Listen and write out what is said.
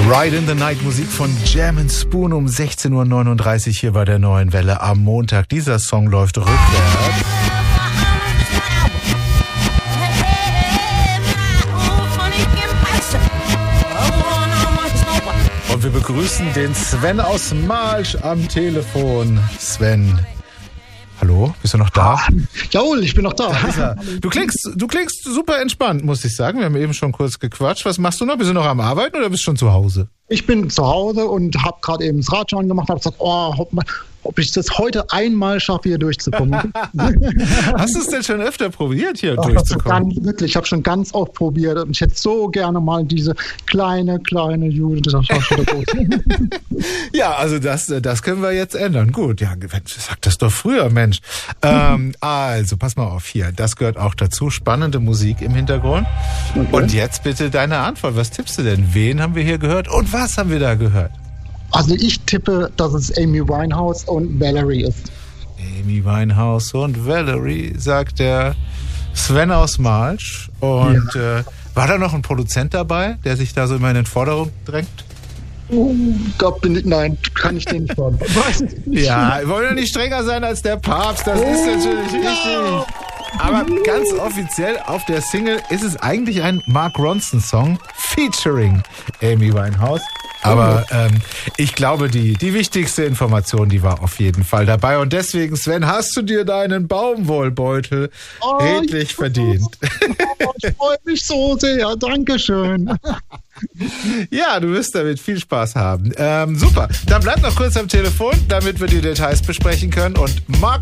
Ride in the Night, Musik von Jam & Spoon um 16.39 Uhr hier bei der Neuen Welle am Montag. Dieser Song läuft rückwärts. Und wir begrüßen den Sven aus Malsch am Telefon. Sven, hallo, bist du noch da? Jawohl, ich bin noch da. Du klingst super entspannt, muss ich sagen. Wir haben eben schon kurz gequatscht. Was machst du noch? Bist du noch am Arbeiten oder bist du schon zu Hause? Ich bin zu Hause und habe gerade eben das Radio angemacht und habe gesagt, ob ich das heute einmal schaffe, hier durchzukommen. Hast du es denn schon öfter probiert, hier durchzukommen? Ich habe schon ganz oft probiert und ich hätte so gerne mal diese kleine Judith. Das war schon groß. Ja, also das können wir jetzt ändern. Gut, ja, sag das doch früher, Mensch. Also, pass mal auf hier. Das gehört auch dazu. Spannende Musik im Hintergrund. Okay. Und jetzt bitte deine Antwort. Was tippst du denn? Wen haben wir hier gehört und was haben wir da gehört? Also ich tippe, dass es Amy Winehouse und Valerie ist. Amy Winehouse und Valerie, sagt der Sven aus Malsch. Und war da noch ein Produzent dabei, der sich da so immer in den Vordergrund drängt? Nein, kann ich den nicht hören. Ja, wir wollen ja nicht strenger sein als der Papst, das ist natürlich richtig. Aber ganz offiziell auf der Single ist es eigentlich ein Mark Ronson-Song featuring Amy Winehouse. Aber ich glaube, die wichtigste Information, die war auf jeden Fall dabei. Und deswegen, Sven, hast du dir deinen Baumwollbeutel redlich verdient. Ich freue mich so sehr. Dankeschön. Ja, du wirst damit viel Spaß haben. Super. Dann bleib noch kurz am Telefon, damit wir die Details besprechen können. Und Mark